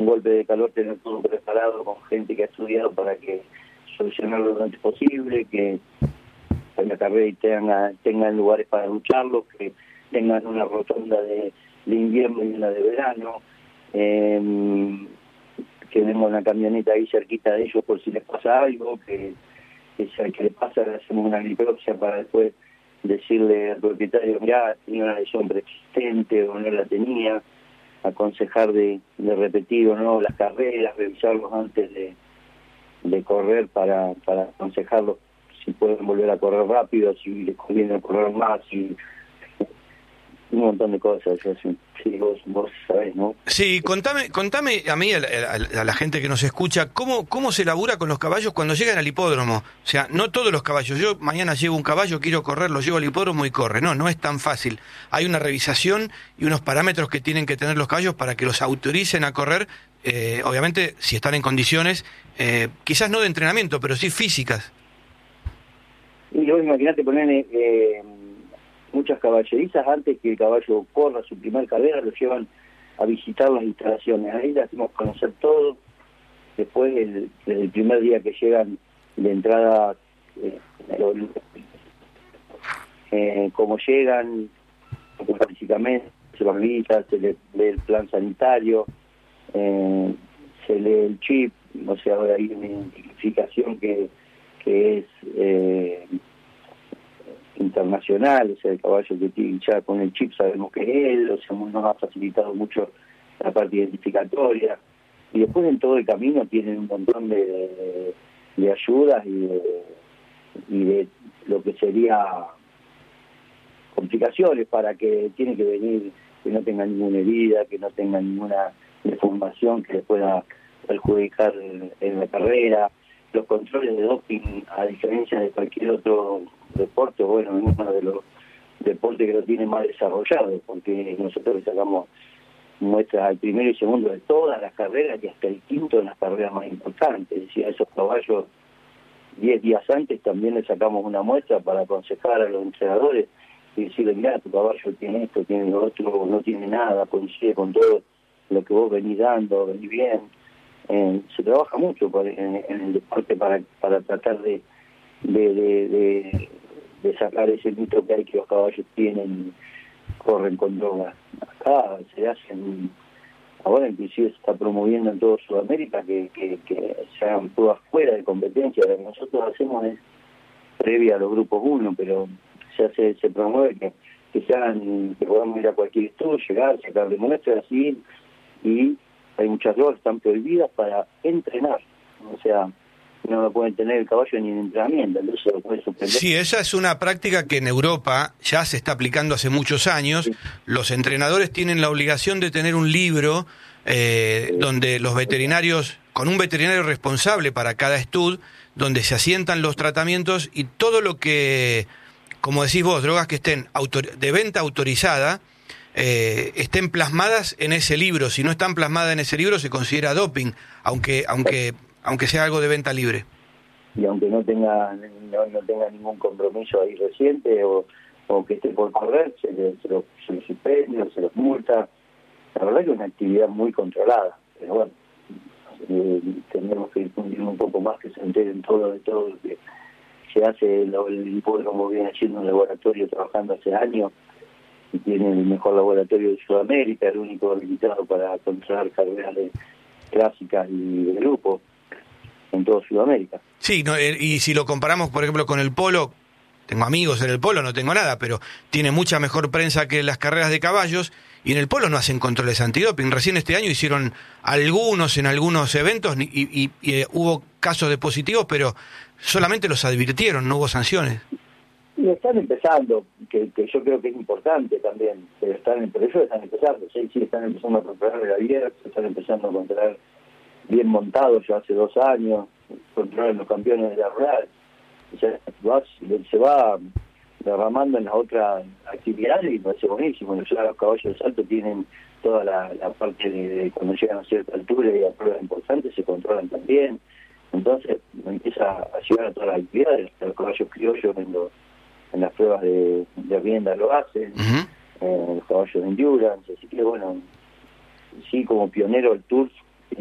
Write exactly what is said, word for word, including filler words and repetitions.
golpe de calor tener todo preparado con gente que ha estudiado para que solucionarlo lo antes posible, que en la carrera tengan, tengan lugares para ducharlos, que tengan una rotonda de, de invierno y una de verano, eh, que tengan una camioneta ahí cerquita de ellos por si les pasa algo, que, que si al que le pasa le hacemos una necropsia para después decirle al propietario, mirá, tenía una lesión preexistente o no la tenía, aconsejar de, de repetir o no las carreras, revisarlos antes de, de correr para, para aconsejarlos si pueden volver a correr rápido, si les conviene correr más, si un montón de cosas. Así. Sí, vos, vos sabés, ¿no? Sí, contame, contame a mí, a la, a la gente que nos escucha, ¿cómo, cómo se labura con los caballos cuando llegan al hipódromo? O sea, no todos los caballos. Yo mañana llevo un caballo, quiero correr, lo llevo al hipódromo y corre. No, no es tan fácil. Hay una revisación y unos parámetros que tienen que tener los caballos para que los autoricen a correr, eh, obviamente, si están en condiciones, eh, quizás no de entrenamiento, pero sí físicas. Y luego imaginate ponerle... Eh, muchas caballerizas, antes que el caballo corra su primer carrera, lo llevan a visitar las instalaciones. Ahí le hacemos conocer todo. Después, el, el primer día que llegan de entrada, eh, eh, cómo llegan, físicamente, se los revisa, se les lee el plan sanitario, eh, se lee el chip, o sea, ahora hay una identificación que, que es... Eh, internacional, o sea, el caballo que tiene ya con el chip sabemos que es él, o sea, nos ha facilitado mucho la parte identificatoria, y después en todo el camino tienen un montón de, de, de ayudas y de, y de lo que sería complicaciones para que tiene que venir, que no tenga ninguna herida, que no tenga ninguna deformación que le pueda perjudicar en, en la carrera. Los controles de doping, a diferencia de cualquier otro deporte, bueno, es uno de los deportes que lo tiene más desarrollado, porque nosotros le sacamos muestras al primero y segundo de todas las carreras y hasta el quinto en las carreras más importantes. Es decir, a esos caballos, diez días antes también le sacamos una muestra para aconsejar a los entrenadores y decirle, mira, tu caballo tiene esto, tiene lo otro, no tiene nada, coincide con todo lo que vos venís dando, venís bien. Eh, se trabaja mucho por, en, en el deporte para para tratar de de, de, de de sacar ese mito que hay que los caballos tienen, corren con drogas. Acá se hacen, ahora inclusive se está promoviendo en toda Sudamérica que, que, que se hagan pruebas fuera de competencia. Lo que nosotros hacemos es previa a los grupos uno, pero se hace, se promueve que, que se hagan, que podamos ir a cualquier estudio, llegar, sacar de muestras así, y hay muchas drogas que están prohibidas para entrenar, o sea, no lo pueden tener el caballo ni en entrenamiento, entonces lo puede suspender. Sí, esa es una práctica que en Europa ya se está aplicando hace muchos años. Sí. Los entrenadores tienen la obligación de tener un libro eh, sí. donde los veterinarios, con un veterinario responsable para cada estudio, donde se asientan los tratamientos y todo lo que, como decís vos, drogas que estén autor- de venta autorizada, Eh, estén plasmadas en ese libro. Si no están plasmadas en ese libro se considera doping, aunque aunque aunque sea algo de venta libre. Y aunque no tenga no, no tenga ningún compromiso ahí reciente o, o que esté por correr, se, le, se, lo, se lo suspende o se los multa. La verdad que es una actividad muy controlada, pero bueno, eh, tendremos que difundir un poco más, que se enteren todo de todo lo que se hace. El, el hipódromo viene haciendo un laboratorio trabajando hace años y tiene el mejor laboratorio de Sudamérica, el único habilitado para controlar carreras de clásicas y de grupo en toda Sudamérica. Sí, no, y si lo comparamos, por ejemplo, con el polo, tengo amigos en el polo, no tengo nada, pero tiene mucha mejor prensa que las carreras de caballos, y en el polo no hacen controles antidoping. Recién este año hicieron algunos en algunos eventos y, y, y, y hubo casos de positivos, pero solamente los advirtieron, no hubo sanciones. Y están empezando, que, que yo creo que es importante también, pero están, pero ellos están empezando, sí, sí, están empezando a controlar el abierto, están empezando a controlar bien montados ya hace dos años, controlar los campeones de la rural, o sea, se va derramando en las otras actividades y me parece buenísimo. Los caballos de salto tienen toda la, la parte de, de cuando llegan a cierta altura y a pruebas importantes se controlan también, entonces empieza a llegar a todas las actividades. Los caballos criollos en los en las pruebas de, de rienda lo hacen, uh-huh. eh, los caballos de endurance, así que bueno, sí, como pionero el Tour